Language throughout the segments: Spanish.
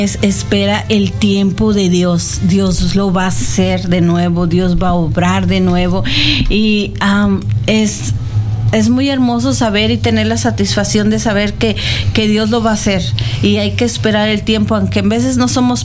Espera el tiempo de Dios. Dios lo va a hacer de nuevo. Dios va a obrar de nuevo. Y es muy hermoso saber y tener la satisfacción de saber que Dios lo va a hacer. Y hay que esperar el tiempo, aunque en veces no somos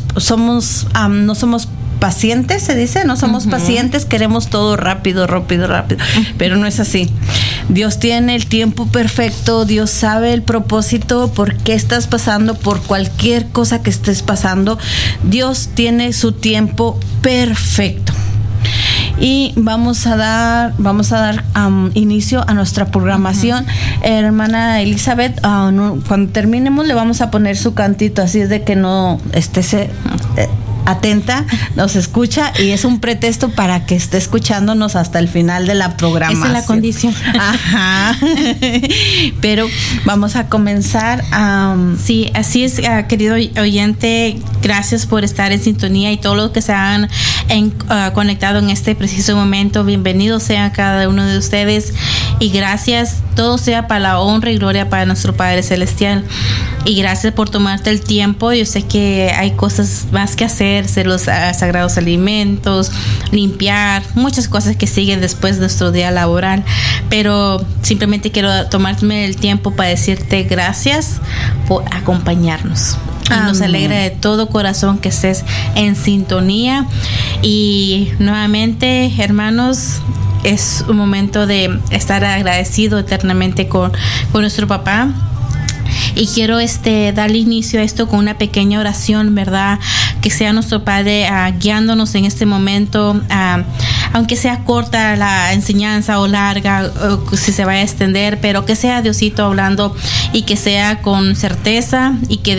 pacientes, se dice, no somos pacientes, queremos todo rápido, pero no es así. Dios tiene el tiempo perfecto, Dios sabe el propósito, por qué estás pasando, por cualquier cosa que estés pasando, Dios tiene su tiempo perfecto. Y vamos a dar inicio a nuestra programación. Hermana Elizabeth, cuando terminemos le vamos a poner su cantito, así es de que no esté atenta, nos escucha, y es un pretexto para que esté escuchándonos hasta el final de la programación. Esa es la condición. Ajá. Pero vamos a comenzar. Sí, así es, querido oyente, gracias por estar en sintonía, y todos los que se han conectado en este preciso momento, bienvenidos sea cada uno de ustedes, y gracias, todo sea para la honra y gloria para nuestro Padre Celestial. Y gracias por tomarte el tiempo. Yo sé que hay cosas más que hacer, los sagrados alimentos, limpiar, muchas cosas que siguen después de nuestro día laboral, pero simplemente quiero tomarme el tiempo para decirte gracias por acompañarnos. Y nos alegra de todo corazón que estés en sintonía. Y nuevamente, hermanos, es un momento de estar agradecido eternamente con nuestro papá. Y quiero darle inicio a esto con una pequeña oración, ¿verdad? Que sea nuestro Padre guiándonos en este momento, aunque sea corta la enseñanza o larga, o si se vaya a extender, pero que sea Diosito hablando, y que sea con certeza, y que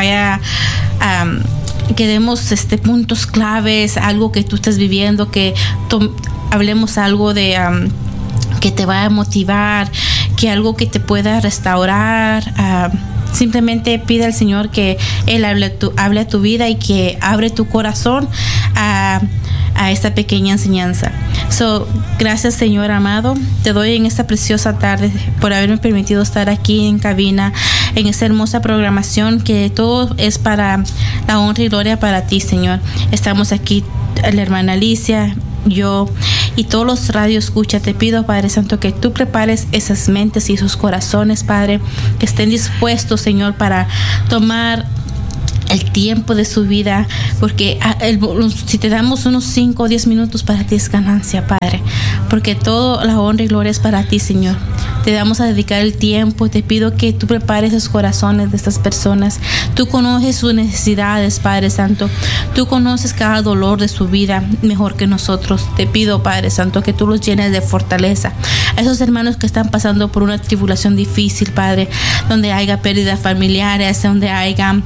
demos puntos claves, algo que tú estés viviendo, que hablemos algo de que te va a motivar, que algo que te pueda restaurar. Simplemente pide al Señor que Él hable a tu vida, y que abre tu corazón a esta pequeña enseñanza. Gracias, Señor amado, te doy en esta preciosa tarde por haberme permitido estar aquí en cabina, en esta hermosa programación, que todo es para la honra y gloria para ti, Señor. Estamos aquí, la hermana Alicia, yo y todos los radios escucha. Te pido, Padre Santo, que tú prepares esas mentes y esos corazones, Padre, que estén dispuestos, Señor, para tomar el tiempo de su vida, porque si te damos unos 5 o 10 minutos, para ti es ganancia, Padre, porque toda la honra y gloria es para ti, Señor. Te vamos a dedicar el tiempo. Te pido que tú prepares los corazones de estas personas. Tú conoces sus necesidades, Padre Santo. Tú conoces cada dolor de su vida mejor que nosotros. Te pido, Padre Santo, que tú los llenes de fortaleza. A esos hermanos que están pasando por una tribulación difícil, Padre, donde haya pérdidas familiares, donde haya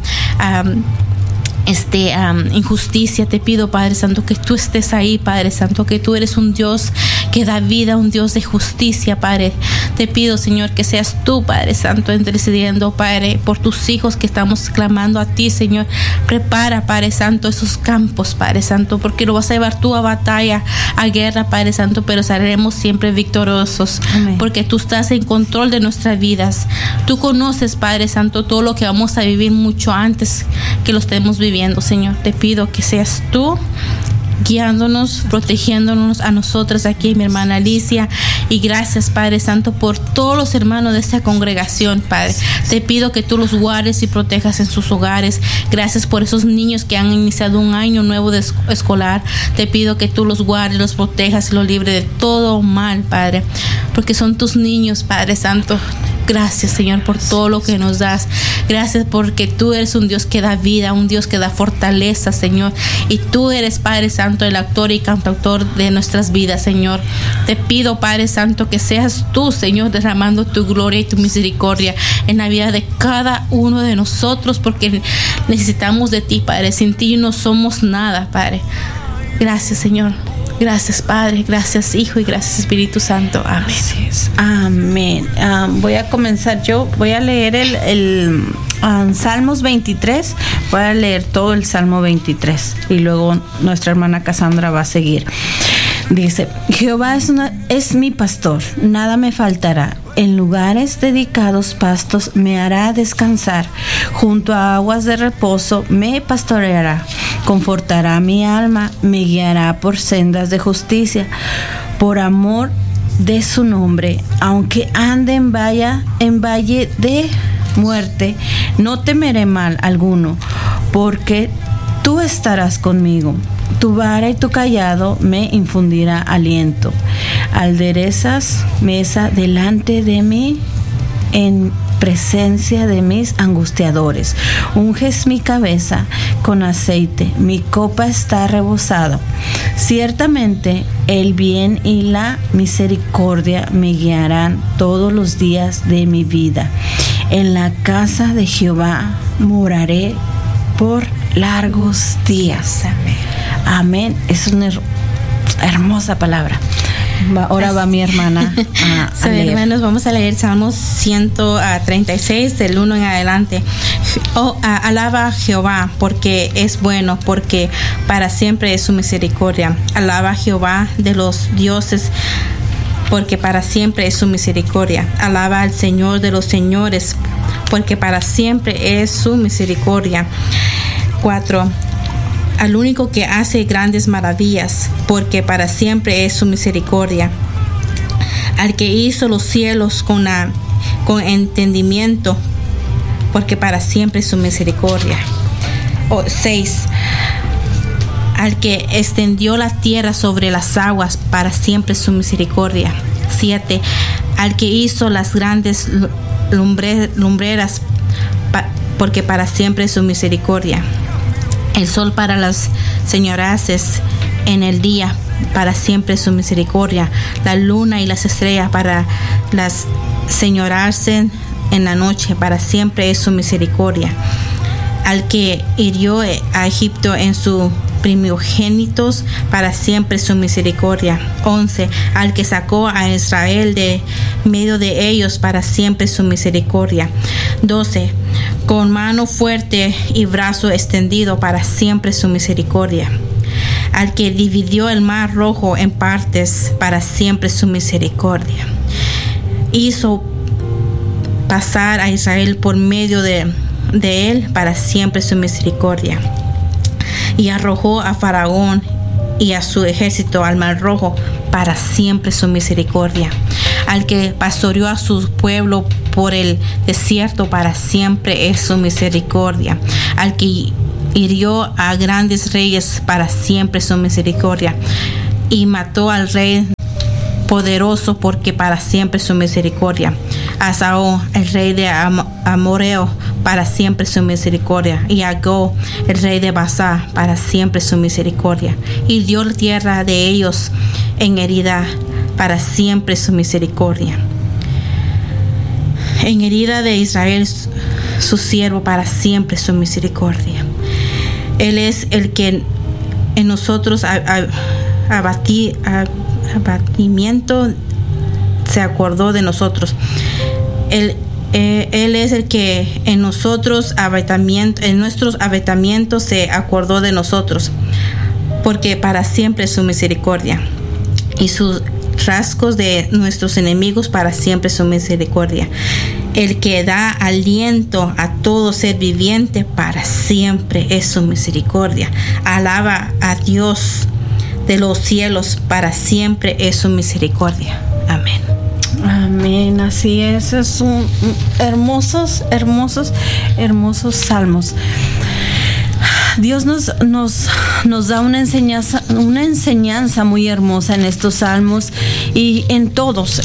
injusticia, te pido, Padre Santo, que tú estés ahí, Padre Santo, que tú eres un Dios que da vida, un Dios de justicia, Padre. Te pido, Señor, que seas tú, Padre Santo, intercediendo, Padre, por tus hijos que estamos clamando a ti, Señor. Prepara, Padre Santo, esos campos, Padre Santo, porque lo vas a llevar tú a batalla, a guerra, Padre Santo, pero seremos siempre victoriosos. Amén. Porque tú estás en control de nuestras vidas. Tú conoces, Padre Santo, todo lo que vamos a vivir mucho antes que lo estemos viviendo, Señor. Te pido que seas tú guiándonos, protegiéndonos a nosotras aquí, mi hermana Alicia, y gracias, Padre Santo, por todos los hermanos de esta congregación, Padre. Te pido que tú los guardes y protejas en sus hogares. Gracias por esos niños que han iniciado un año nuevo de escolar. Te pido que tú los guardes, los protejas y los libres de todo mal, Padre, porque son tus niños, Padre Santo. Gracias, Señor, por todo lo que nos das. Gracias porque tú eres un Dios que da vida, un Dios que da fortaleza, Señor. Y tú eres, Padre Santo, el actor y cantautor de nuestras vidas, Señor. Te pido, Padre Santo, que seas tú, Señor, derramando tu gloria y tu misericordia en la vida de cada uno de nosotros, porque necesitamos de ti, Padre. Sin ti no somos nada, Padre. Gracias, Señor. Gracias, Padre, gracias, Hijo, y gracias, Espíritu Santo. Amén. Amén. Voy a comenzar yo. Voy a leer el Salmos 23. Voy a leer todo el Salmo 23 y luego nuestra hermana Cassandra va a seguir. Dice, Jehová es mi pastor, nada me faltará. En lugares dedicados pastos me hará descansar, junto a aguas de reposo me pastoreará, confortará mi alma, me guiará por sendas de justicia, por amor de su nombre. Aunque ande en valle de muerte, no temeré mal alguno, porque tú estarás conmigo. Tu vara y tu cayado me infundirá aliento. Aderezas mesa delante de mí en presencia de mis angustiadores. Unges mi cabeza con aceite, mi copa está rebosada. Ciertamente el bien y la misericordia me guiarán todos los días de mi vida. En la casa de Jehová moraré por largos días. Amén. Es una hermosa palabra. Ahora va mi hermana a leer. Hermanos, vamos a leer Salmos 136 del 1 en adelante. Alaba a Jehová porque es bueno, porque para siempre es su misericordia. Alaba a Jehová de los dioses, porque para siempre es su misericordia. Alaba al Señor de los señores, porque para siempre es su misericordia. 4. Al único que hace grandes maravillas, porque para siempre es su misericordia. Al que hizo los cielos con entendimiento, porque para siempre es su misericordia. 6. Al que extendió la tierra sobre las aguas, para siempre es su misericordia. 7. Al que hizo las grandes lumbreras, porque para siempre es su misericordia. El sol para las señoraces en el día, para siempre su misericordia. La luna y las estrellas para las señorarse en la noche, para siempre es su misericordia. Al que hirió a Egipto en sus primogénitos, para siempre su misericordia. 11. Al que sacó a Israel de medio de ellos, para siempre su misericordia. 12. Con mano fuerte y brazo extendido, para siempre su misericordia. Al que dividió el mar rojo en partes, para siempre su misericordia. Hizo pasar a Israel por medio de él, para siempre su misericordia. Y arrojó a Faraón y a su ejército al mar rojo, para siempre su misericordia. Al que pastoreó a su pueblo por el desierto, para siempre es su misericordia. Al que hirió a grandes reyes, para siempre su misericordia. Y mató al rey poderoso, porque para siempre su misericordia. A Saúl, el rey de Amoreo, para siempre su misericordia. Y a Go, el rey de Basán, para siempre su misericordia. Y dio la tierra de ellos en herida, para siempre su misericordia. En herida de Israel, su siervo, para siempre su misericordia. Él es el que en nosotros abatimiento se acordó de nosotros. Él es el que en nosotros en nuestros abatimientos se acordó de nosotros, porque para siempre es su misericordia. Y sus rasgos de nuestros enemigos, para siempre su misericordia. El que da aliento a todo ser viviente, para siempre es su misericordia. Alaba a Dios de los cielos, para siempre es su misericordia. Amén. Amén, así es. Es hermosos salmos. Dios nos da una enseñanza muy hermosa en estos salmos y en todos.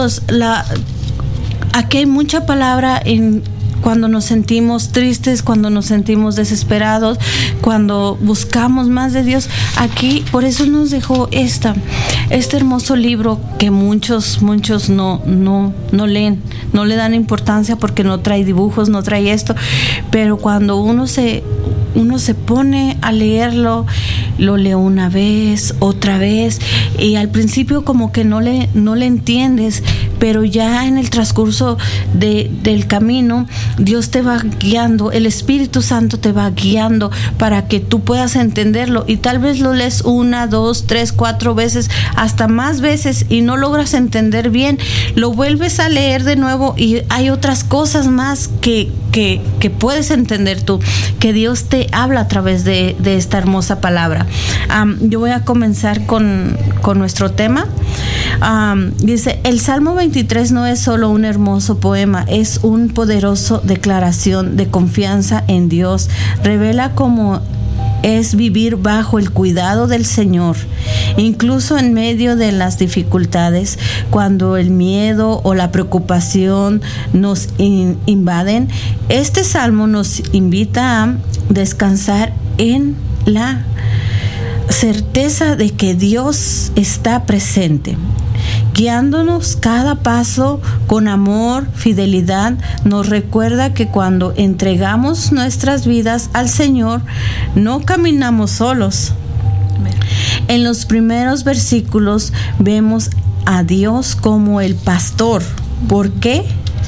Aquí hay mucha palabra cuando nos sentimos tristes, cuando nos sentimos desesperados, cuando buscamos más de Dios. Aquí, por eso nos dejó este hermoso libro que muchos no leen, no le dan importancia porque no trae dibujos, no trae esto, pero cuando uno se pone a leerlo, lo lee una vez, otra vez, y al principio como que no le entiendes, pero ya en el transcurso del camino, Dios te va guiando, el Espíritu Santo te va guiando para que tú puedas entenderlo, y tal vez lo lees 1, 2, 3, 4 veces, hasta más veces, y no logras entender bien, lo vuelves a leer de nuevo y hay otras cosas más que puedes entender tú, que Dios te habla a través de esta hermosa palabra. Yo voy a comenzar con nuestro tema. Dice, el Salmo 23 no es solo un hermoso poema, es un poderoso declaración de confianza en Dios. Revela cómo es vivir bajo el cuidado del Señor, incluso en medio de las dificultades, cuando el miedo o la preocupación nos invaden. Este salmo nos invita a descansar en la certeza de que Dios está presente, guiándonos cada paso con amor, fidelidad. Nos recuerda que cuando entregamos nuestras vidas al Señor, no caminamos solos. En los primeros versículos vemos a Dios como el pastor. ¿Por qué?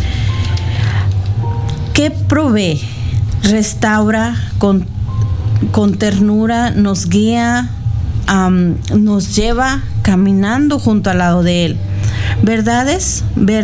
Que provee, restaura con ternura, nos guía, nos lleva caminando junto al lado de Él. Verdes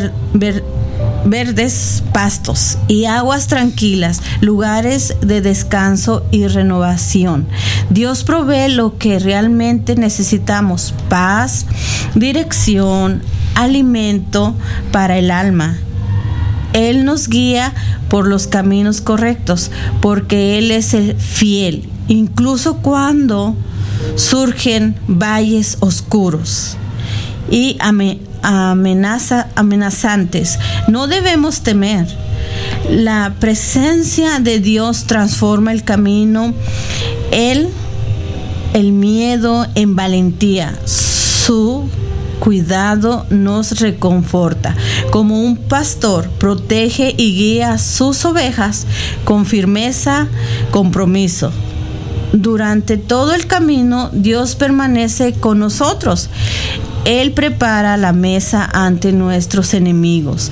pastos y aguas tranquilas, lugares de descanso y renovación. Dios provee lo que realmente necesitamos: paz, dirección, alimento para el alma. Él nos guía por los caminos correctos, porque Él es el fiel, incluso cuando surgen valles oscuros y amenazantes. No debemos temer. La presencia de Dios transforma el camino, el miedo en valentía. Su cuidado nos reconforta. Como un pastor, protege y guía a sus ovejas con firmeza, compromiso. Durante todo el camino, Dios permanece con nosotros. Él prepara la mesa ante nuestros enemigos.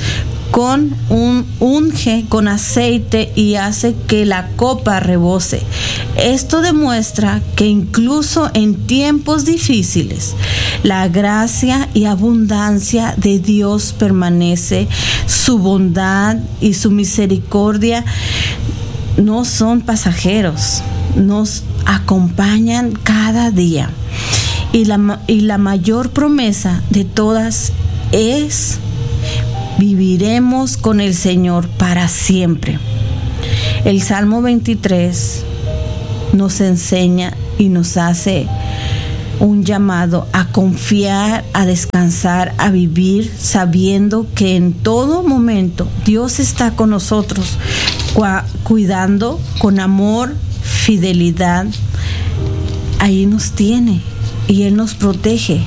Unge con aceite y hace que la copa rebose. Esto demuestra que incluso en tiempos difíciles, la gracia y abundancia de Dios permanece. Su bondad y su misericordia no son pasajeros, nos acompañan cada día. Y la mayor promesa de todas es: viviremos con el Señor para siempre. El Salmo 23 nos enseña y nos hace un llamado a confiar, a descansar, a vivir sabiendo que en todo momento Dios está con nosotros, cuidando con amor, fidelidad. Ahí nos tiene y Él nos protege.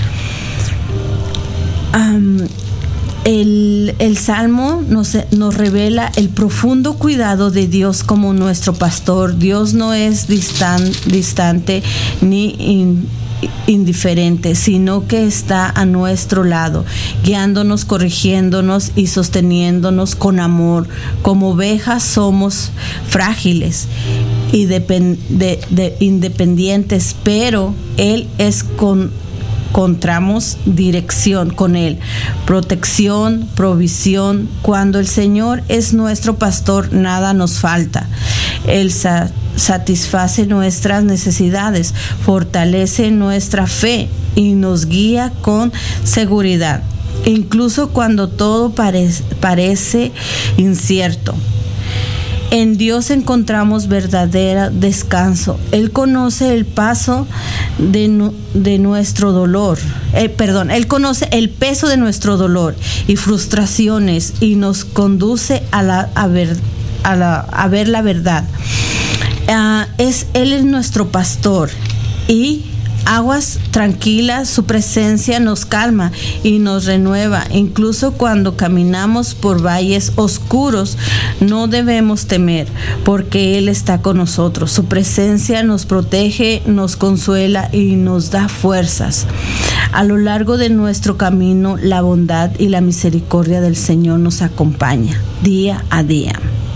El Salmo nos revela el profundo cuidado de Dios como nuestro pastor. Dios no es distante ni indiferente, sino que está a nuestro lado, guiándonos, corrigiéndonos y sosteniéndonos con amor. Como ovejas somos frágiles y independientes, pero Él encontramos dirección con Él, protección, provisión. Cuando el Señor es nuestro pastor, nada nos falta. Él satisface nuestras necesidades, fortalece nuestra fe y nos guía con seguridad, incluso cuando todo parece incierto. En Dios encontramos verdadero descanso. Él conoce el paso de nuestro dolor. Él conoce el peso de nuestro dolor y frustraciones y nos conduce a ver la verdad. Él es nuestro pastor y aguas tranquilas, su presencia nos calma y nos renueva. Incluso cuando caminamos por valles oscuros, no debemos temer, porque Él está con nosotros. Su presencia nos protege, nos consuela y nos da fuerzas. A lo largo de nuestro camino, la bondad y la misericordia del Señor nos acompaña día a día.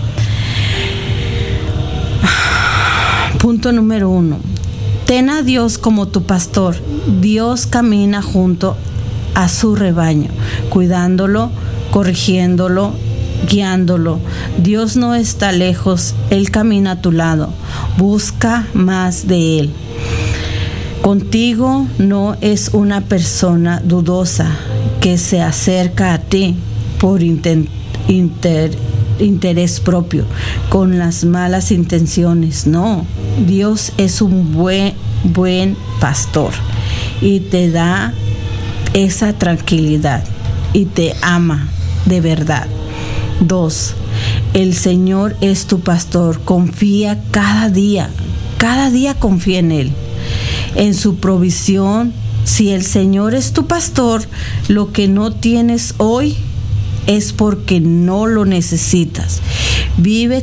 Punto número 1. Ten a Dios como tu pastor. Dios camina junto a su rebaño, cuidándolo, corrigiéndolo, guiándolo. Dios no está lejos, Él camina a tu lado. Busca más de Él. Contigo no es una persona dudosa que se acerca a ti por interés propio, con las malas intenciones. No, Dios es un buen pastor y te da esa tranquilidad y te ama de verdad. 2. El Señor es tu pastor. Confía cada día confía en Él, en su provisión. Si el Señor es tu pastor, lo que no tienes hoy es porque no lo necesitas. Vive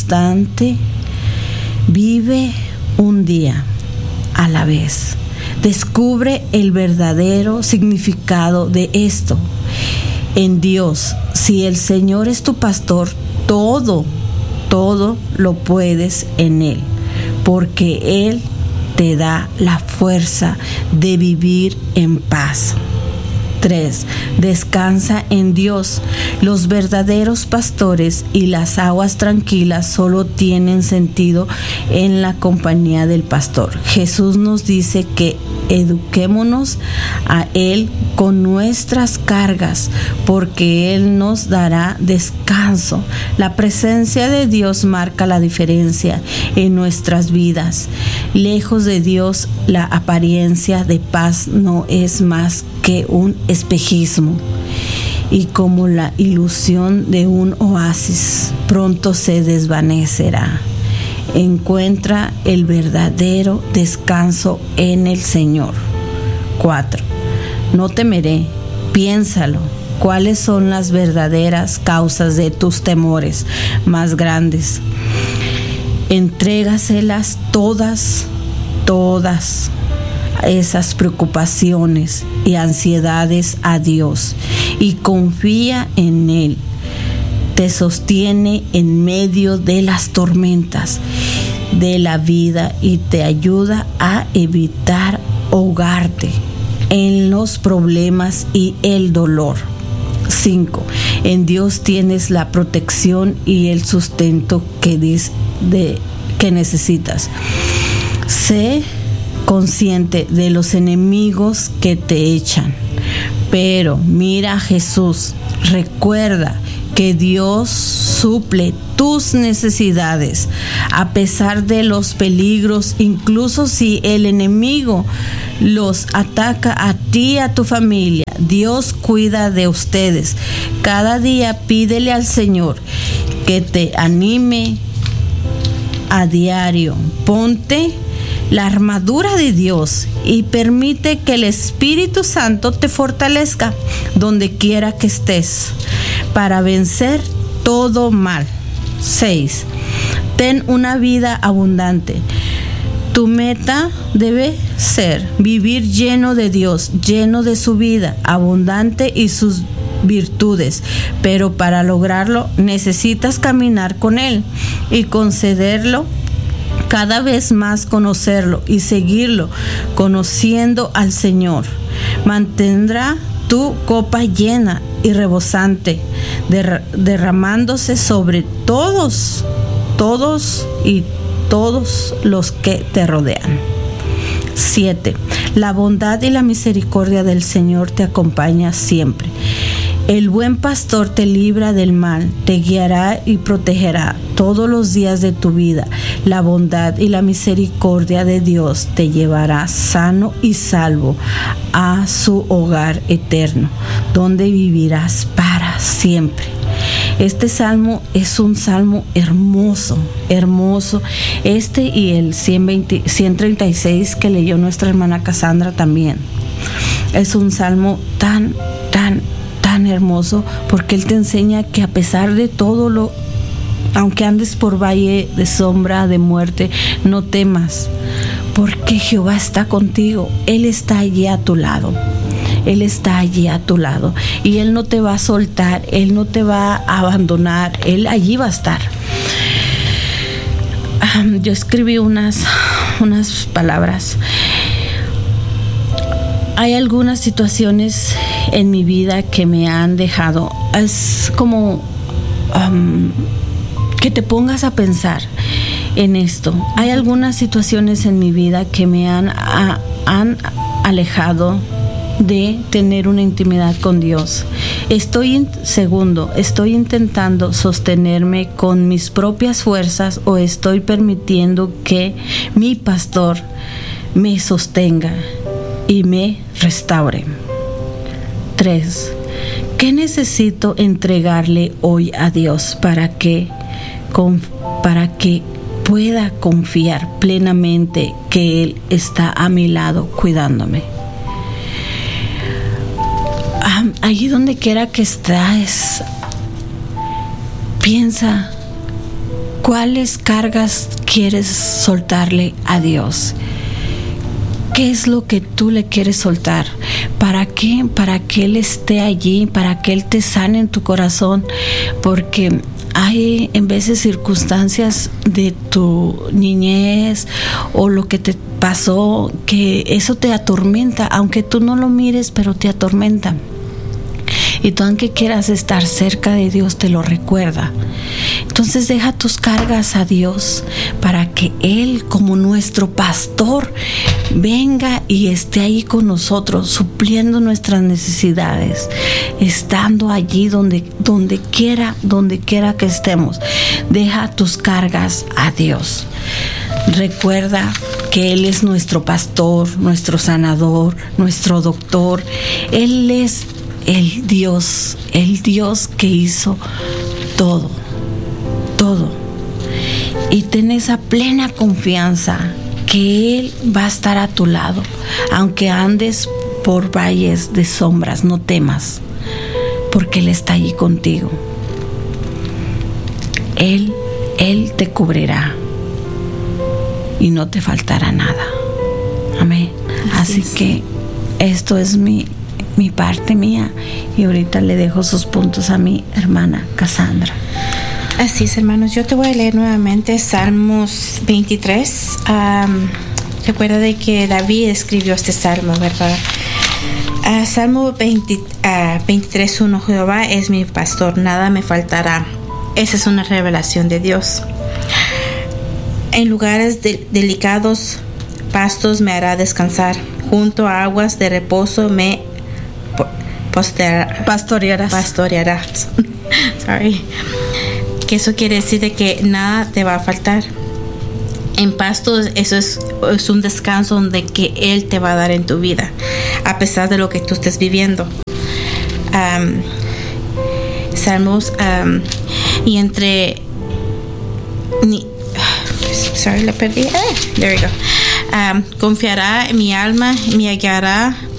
un día a la vez. Descubre el verdadero significado de esto. En Dios, si el Señor es tu pastor, todo lo puedes en Él, porque Él te da la fuerza de vivir en paz. 3. Descansa en Dios. Los verdaderos pastores y las aguas tranquilas solo tienen sentido en la compañía del pastor. Jesús nos dice que eduquémonos a Él con nuestras cargas, porque Él nos dará descanso. La presencia de Dios marca la diferencia en nuestras vidas. Lejos de Dios, la apariencia de paz no es más que un espejismo, y como la ilusión de un oasis, pronto se desvanecerá. Encuentra el verdadero descanso en el Señor. 4. No temeré. Piénsalo. ¿Cuáles son las verdaderas causas de tus temores más grandes? Entrégaselas todas esas preocupaciones y ansiedades a Dios y confía en Él. Te sostiene en medio de las tormentas de la vida y te ayuda a evitar ahogarte en los problemas y el dolor. 5. En Dios tienes la protección y el sustento que necesitas. Sé consciente de los enemigos que te echan, pero mira a Jesús. Recuerda que Dios suple tus necesidades a pesar de los peligros, incluso si el enemigo los ataca a ti y a tu familia. Dios cuida de ustedes. Cada día pídele al Señor que te anime a diario. Ponte la armadura de Dios y permite que el Espíritu Santo te fortalezca donde quiera que estés para vencer todo mal. 6. Ten una vida abundante. Tu meta debe ser vivir lleno de Dios, lleno de su vida, abundante y sus virtudes, pero para lograrlo necesitas caminar con Él y concederlo cada vez más, conocerlo y seguirlo, conociendo al Señor. Mantendrá tu copa llena y rebosante, derramándose sobre todos los que te rodean. 7. La bondad y la misericordia del Señor te acompaña siempre. El buen pastor te libra del mal, te guiará y protegerá todos los días de tu vida. La bondad y la misericordia de Dios te llevará sano y salvo a su hogar eterno, donde vivirás para siempre. Este salmo es un salmo hermoso, hermoso. Este y el 136 que leyó nuestra hermana Cassandra también. Es un salmo tan hermoso, porque él te enseña que a pesar de todo aunque andes por valle de sombra de muerte, no temas, porque Jehová está contigo. Él está allí a tu lado. Él está allí a tu lado y Él no te va a soltar, Él no te va a abandonar, Él allí va a estar. Yo escribí unas palabras. Hay algunas situaciones en mi vida que me han dejado. Es como que te pongas a pensar en esto. Hay algunas situaciones en mi vida que me han alejado de tener una intimidad con Dios. Estoy intentando sostenerme con mis propias fuerzas o estoy permitiendo que mi pastor me sostenga y me restaure. 3. ¿Qué necesito entregarle hoy a Dios para que pueda confiar plenamente que Él está a mi lado cuidándome? Allí donde quiera que estés, piensa cuáles cargas quieres soltarle a Dios. ¿Qué es lo que tú le quieres soltar? ¿Para qué? Para que Él esté allí, para que Él te sane en tu corazón, porque hay en veces circunstancias de tu niñez o lo que te pasó, que eso te atormenta, aunque tú no lo mires, pero te atormenta. Y tú, aunque quieras estar cerca de Dios, te lo recuerda. Entonces deja tus cargas a Dios para que Él, como nuestro pastor, venga y esté ahí con nosotros, supliendo nuestras necesidades, estando allí donde quiera que estemos. Deja tus cargas a Dios. Recuerda que Él es nuestro pastor, nuestro sanador, nuestro doctor. Él es el Dios que hizo todo. Y ten esa plena confianza que Él va a estar a tu lado. Aunque andes por valles de sombras, no temas, porque Él está allí contigo. Él te cubrirá y no te faltará nada. Amén. Así que esto es mi parte mía, y ahorita le dejo sus puntos a mi hermana Cassandra. Así es, hermanos. Yo te voy a leer nuevamente Salmos 23. Recuerda de que David escribió este salmo, ¿verdad? Salmo 23:1. Jehová es mi pastor, nada me faltará. Esa es una revelación de Dios. En lugares delicados pastos me hará descansar, junto a aguas de reposo me pastorearás. Sorry. Que eso quiere decir de que nada te va a faltar. En pastos, eso es un descanso donde que Él te va a dar en tu vida, a pesar de lo que tú estés viviendo. Salmos y entre sorry, la perdí. There we go. Confiará en mi alma, me guiará